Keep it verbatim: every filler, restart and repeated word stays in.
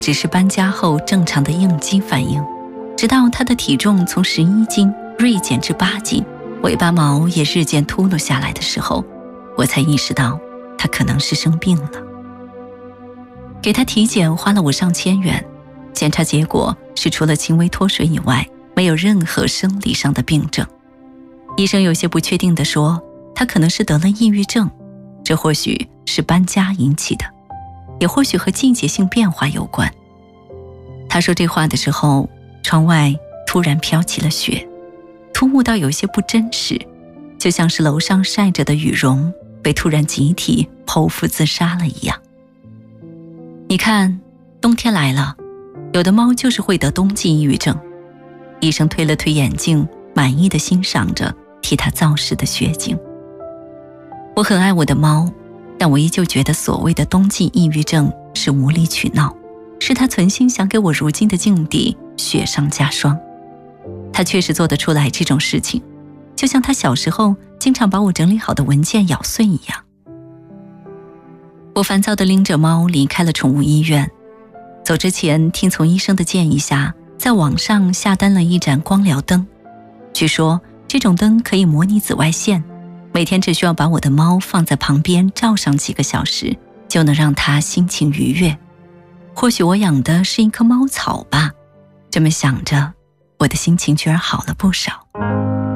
只是搬家后正常的应激反应，直到它的体重从十一斤锐减至八斤，尾巴毛也日渐秃噜下来的时候，我才意识到它可能是生病了。给它体检花了我上千元，检查结果是除了轻微脱水以外，没有任何生理上的病症。医生有些不确定地说，它可能是得了抑郁症，这或许是搬家引起的，也或许和季节性变化有关。他说这话的时候，窗外突然飘起了雪，突兀到有些不真实，就像是楼上晒着的羽绒被突然集体剖腹自杀了一样。你看，冬天来了，有的猫就是会得冬季抑郁症。医生推了推眼镜，满意地欣赏着替它造势的雪景。我很爱我的猫，但我依旧觉得所谓的冬季抑郁症是无理取闹，是他存心想给我如今的境地雪上加霜。他确实做得出来这种事情，就像他小时候经常把我整理好的文件咬碎一样。我烦躁地拎着猫离开了宠物医院，走之前听从医生的建议下，在网上下单了一盏光疗灯。据说这种灯可以模拟紫外线，每天只需要把我的猫放在旁边照上几个小时，就能让它心情愉悦。或许我养的是一棵猫草吧，这么想着，我的心情居然好了不少。